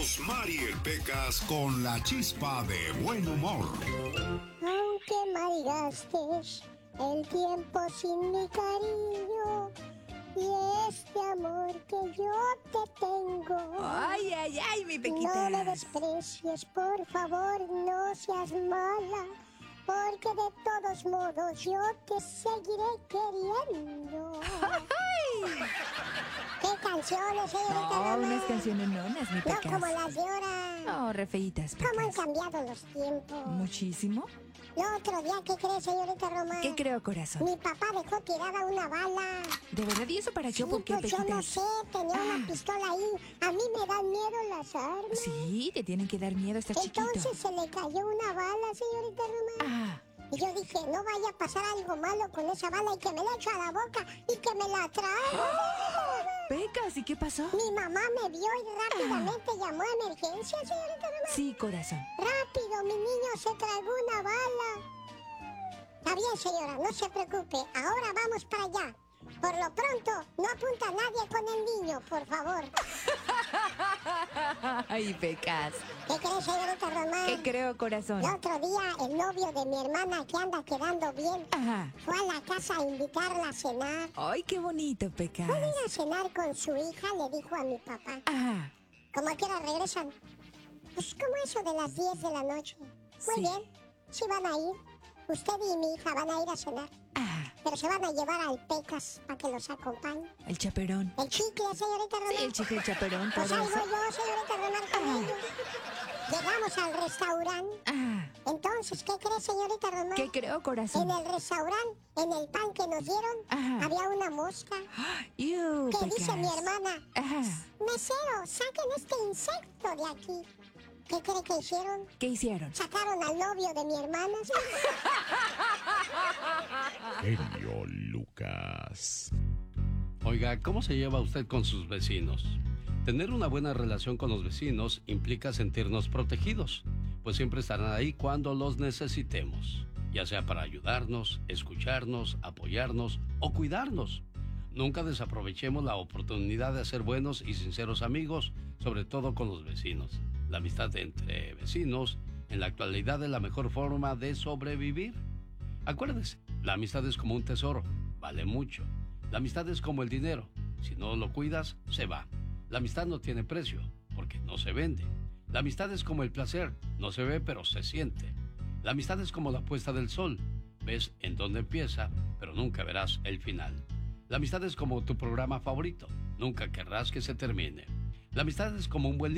Rosmarie Pecas con la chispa de buen humor. Aunque malgastes el tiempo sin mi cariño y este amor que yo te tengo. Ay, ay, ay, mi Pequita. No me desprecies, por favor, no seas mala, porque de todos modos yo te seguiré queriendo. ¡Ay! ¿Qué canciones, señorita Roma? Unas canciones nonas, mi No Pecas. como las de ahora. No, re feitas, ¿Cómo han Pecas. cambiado los tiempos? Muchísimo. El otro día, ¿qué crees, señorita Roma? ¿Qué creo, corazón? Mi papá dejó tirada una bala. ¿De verdad? ¿Y eso para qué? Sí, ¿Por qué, pues yo Pequita? no sé, tenía una pistola ahí. A mí me dan miedo las armas. Sí, te tienen que dar miedo, estás chiquito. Entonces se le cayó una bala, señorita Roma. Ah, Y yo dije, no vaya a pasar algo malo con esa bala y que me la eche a la boca y que me la traga. Pecas, ¿y qué pasó? Mi mamá me vio y rápidamente llamó a emergencia, señorita Roma. Sí, corazón. Rápido, mi niño se tragó una bala. Está bien, señora, no se preocupe. Ahora vamos para allá. Por lo pronto, no apunta a nadie con el niño, por favor. Ay, Pecas. ¿Qué crees, señorita Román? ¿Qué creo, corazón? El otro día, el novio de mi hermana, que anda quedando bien, Ajá. fue a la casa a invitarla a cenar. Ay, qué bonito, Pecas. ¿Pueden ir a cenar con su hija? Le dijo a mi papá. Ajá. ¿Cómo a qué hora regresan? Pues como eso de las 10 de la noche. Muy Sí. bien, sí van a ir. Usted y mi hija van a ir a cenar. Ah, Pero se van a llevar al Pecas para que los acompañe. el chaperón. El chicle, señorita Román. Sí, el chicle, el chaperón, Pues todo ahí eso. voy yo, señorita Román, con ellos. Llegamos al restaurante. Ah, Entonces, ¿qué cree, señorita Román? ¿qué creo, corazón? En el restaurante, en el pan que nos dieron, Ajá. había una mosca. Iu, ¿Qué Pecas. dice mi hermana? Ajá. Mesero, saquen este insecto de aquí. ¿Qué cree que hicieron? ¿Qué hicieron? Sacaron al novio de mi hermana. ¿Sí? Genio Lucas. Oiga, ¿cómo se lleva usted con sus vecinos? Tener una buena relación con los vecinos implica sentirnos protegidos, pues siempre estarán ahí cuando los necesitemos, ya sea para ayudarnos, escucharnos, apoyarnos o cuidarnos. Nunca desaprovechemos la oportunidad de hacer buenos y sinceros amigos, sobre todo con los vecinos. La amistad entre vecinos en la actualidad es la mejor forma de sobrevivir. Acuérdese, la amistad es como un tesoro, vale mucho. La amistad es como el dinero, si no lo cuidas, se va. La amistad no tiene precio, porque no se vende. La amistad es como el placer, no se ve pero se siente. La amistad es como la puesta del sol, ves en dónde empieza, pero nunca verás el final. La amistad es como tu programa favorito, nunca querrás que se termine. La amistad es como un buen